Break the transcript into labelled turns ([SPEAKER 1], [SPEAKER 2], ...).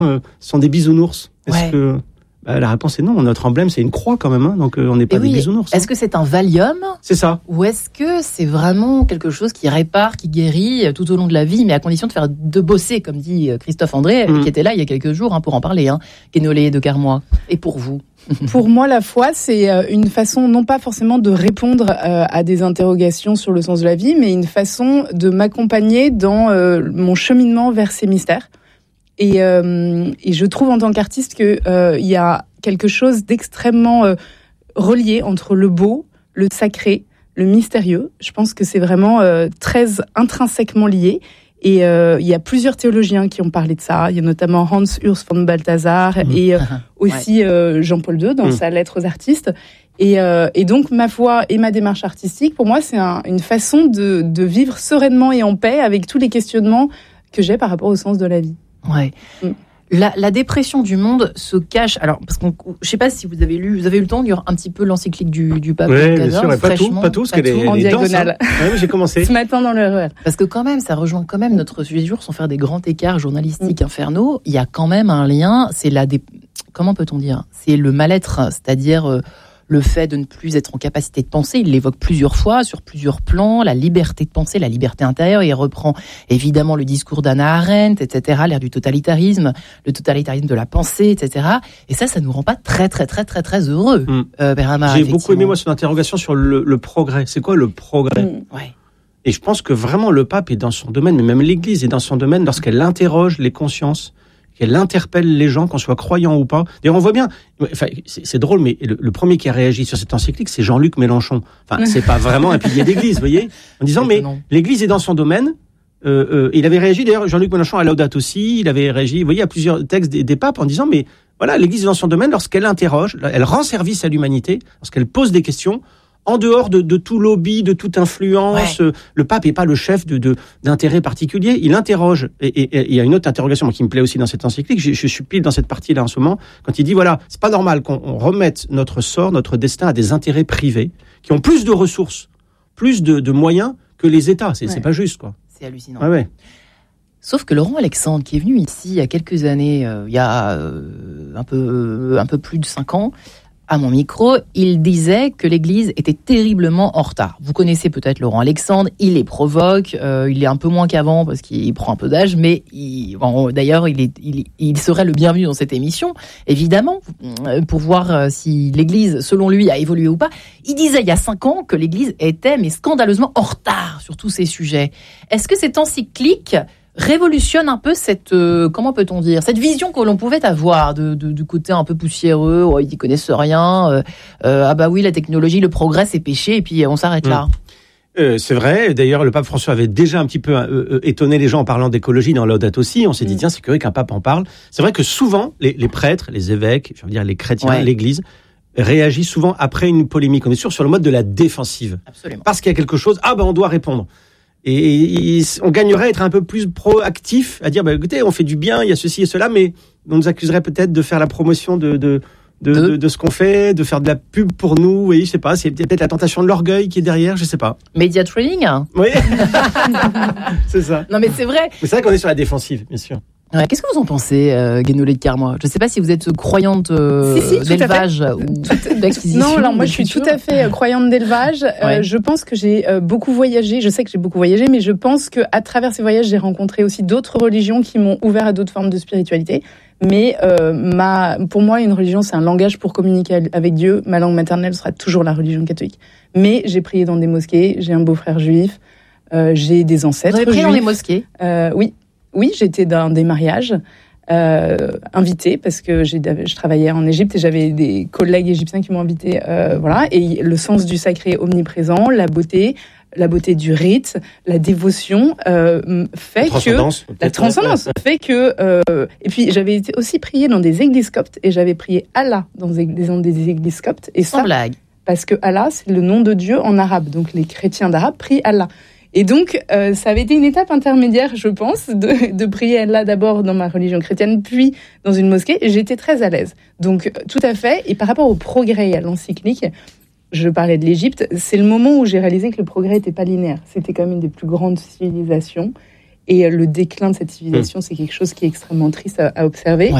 [SPEAKER 1] sont des bisounours. Est-ce
[SPEAKER 2] Ouais.
[SPEAKER 1] que la réponse est non. Notre emblème, c'est une croix quand même, hein, donc on n'est pas des bisounours.
[SPEAKER 2] Est-ce que c'est un Valium ?
[SPEAKER 1] C'est ça.
[SPEAKER 2] Ou est-ce que c'est vraiment quelque chose qui répare, qui guérit tout au long de la vie, mais à condition de bosser, comme dit Christophe André, qui était là il y a quelques jours pour en parler, Guénolé de Carmois. Et pour vous ?
[SPEAKER 3] Pour moi, la foi, c'est une façon, non pas forcément de répondre à des interrogations sur le sens de la vie, mais une façon de m'accompagner dans mon cheminement vers ces mystères. Et je trouve en tant qu'artiste qu'il y a quelque chose d'extrêmement relié entre le beau, le sacré, le mystérieux. Je pense que c'est vraiment très intrinsèquement lié. Et il y a plusieurs théologiens qui ont parlé de ça. Il y a notamment Hans Urs von Balthasar et aussi Jean-Paul II dans sa lettre aux artistes. Et donc ma foi et ma démarche artistique, pour moi, c'est une façon de vivre sereinement et en paix avec tous les questionnements que j'ai par rapport au sens de la vie.
[SPEAKER 2] Ouais. La dépression du monde se cache. Alors, parce que je sais pas si vous avez eu le temps de lire un petit peu l'encyclique du pape.
[SPEAKER 1] Oui, bien sûr, pas tout, parce qu'elle est
[SPEAKER 3] en diagonale.
[SPEAKER 1] Ouais, j'ai commencé.
[SPEAKER 3] Ce matin dans le RER.
[SPEAKER 2] Parce que quand même, ça rejoint quand même notre sujet du jour, sans faire des grands écarts journalistiques infernaux. Il y a quand même un lien. Comment peut-on dire ? C'est le mal-être, c'est-à-dire le fait de ne plus être en capacité de penser. Il l'évoque plusieurs fois, sur plusieurs plans, la liberté de penser, la liberté intérieure. Il reprend évidemment le discours d'Hannah Arendt, etc., l'ère du totalitarisme, le totalitarisme de la pensée, etc. Et ça nous rend pas très, très, très, très, très heureux, Bernard.
[SPEAKER 1] J'ai beaucoup aimé, moi, son interrogation sur le progrès. C'est quoi le progrès ?
[SPEAKER 2] Ouais.
[SPEAKER 1] Et je pense que vraiment, le pape est dans son domaine, mais même l'Église est dans son domaine lorsqu'elle interroge les consciences, qu'elle interpelle les gens, qu'on soit croyant ou pas. D'ailleurs, on voit bien, enfin, c'est drôle, mais le premier qui a réagi sur cette encyclique, c'est Jean-Luc Mélenchon. Enfin, c'est pas vraiment un pilier d'église, vous voyez, en disant, mais l'église est dans son domaine. Il avait réagi, d'ailleurs, Jean-Luc Mélenchon à Laudato aussi, il avait réagi, vous voyez, à plusieurs textes des papes en disant, mais voilà, l'église est dans son domaine lorsqu'elle interroge, elle rend service à l'humanité, lorsqu'elle pose des questions, en dehors de tout lobby, de toute influence. Le pape n'est pas le chef d'intérêt particulier. Il interroge. Et il y a une autre interrogation qui me plaît aussi dans cette encyclique. Je suis pile dans cette partie-là en ce moment. Quand il dit, voilà, c'est pas normal qu'on remette notre sort, notre destin à des intérêts privés qui ont plus de ressources, plus de moyens que les États. C'est pas juste, quoi.
[SPEAKER 2] C'est hallucinant.
[SPEAKER 1] Ouais.
[SPEAKER 2] Sauf que Laurent Alexandre, qui est venu ici il y a quelques années, il y a un peu plus de 5 ans, à mon micro, il disait que l'Église était terriblement en retard. Vous connaissez peut-être Laurent Alexandre, il les provoque, il est un peu moins qu'avant parce qu'il prend un peu d'âge, mais d'ailleurs, il serait le bienvenu dans cette émission, évidemment, pour voir si l'Église, selon lui, a évolué ou pas. Il disait il y a 5 ans que l'Église était mais scandaleusement en retard sur tous ces sujets. Est-ce que cette encyclique révolutionne un peu cette comment peut-on dire, cette vision que l'on pouvait avoir du côté un peu poussiéreux, ils n'y connaissent rien, ah bah oui, la technologie, le progrès c'est péché, et puis on s'arrête là.
[SPEAKER 1] C'est vrai, d'ailleurs le pape François avait déjà un petit peu étonné les gens en parlant d'écologie dans Laudato aussi. On s'est dit tiens, c'est curieux qu'un pape en parle. C'est vrai que souvent les prêtres, les évêques, je veux dire les chrétiens, l'Église réagit souvent après une polémique. On est sûr sur le mode de la défensive.
[SPEAKER 2] Absolument. Parce
[SPEAKER 1] qu'il y a quelque chose, on doit répondre. Et on gagnerait à être un peu plus proactif, à dire, écoutez, on fait du bien, il y a ceci et cela, mais on nous accuserait peut-être de faire la promotion de ce qu'on fait, de faire de la pub pour nous, oui, je sais pas, c'est peut-être la tentation de l'orgueil qui est derrière, je sais pas.
[SPEAKER 2] Media training.
[SPEAKER 1] Oui. C'est ça.
[SPEAKER 2] Non, mais c'est vrai.
[SPEAKER 1] Mais c'est vrai qu'on est sur la défensive, bien sûr.
[SPEAKER 2] Ouais, qu'est-ce que vous en pensez, Guénolé de Carmois ? Je ne sais pas si vous êtes croyante d'élevage ou d'acquisition.
[SPEAKER 3] Non, alors moi je suis tout à fait croyante d'élevage. Je pense que j'ai beaucoup voyagé. Je sais que j'ai beaucoup voyagé, mais je pense qu'à travers ces voyages, j'ai rencontré aussi d'autres religions qui m'ont ouvert à d'autres formes de spiritualité. Mais pour moi, une religion, c'est un langage pour communiquer avec Dieu. Ma langue maternelle sera toujours la religion catholique. Mais j'ai prié dans des mosquées, j'ai un beau-frère juif, j'ai des ancêtres juifs.
[SPEAKER 2] Vous avez prié dans les mosquées ?
[SPEAKER 3] Oui, j'étais dans des mariages invitée parce que je travaillais en Égypte et j'avais des collègues égyptiens qui m'ont invitée. Voilà, et le sens du sacré est omniprésent, la beauté du rite, la dévotion fait la transcendance fait que et puis j'avais été aussi priée dans des églises coptes et j'avais prié Allah dans des églises coptes et
[SPEAKER 2] sans blague
[SPEAKER 3] parce que Allah c'est le nom de Dieu en arabe, donc les chrétiens d'arabe prient Allah. Et donc, ça avait été une étape intermédiaire, je pense, de prier Allah d'abord dans ma religion chrétienne, puis dans une mosquée, et j'étais très à l'aise. Donc, tout à fait. Et par rapport au progrès et à l'encyclique, je parlais de l'Égypte, c'est le moment où j'ai réalisé que le progrès n'était pas linéaire. C'était quand même une des plus grandes civilisations. Et le déclin de cette civilisation, c'est quelque chose qui est extrêmement triste à observer.
[SPEAKER 2] Ouais.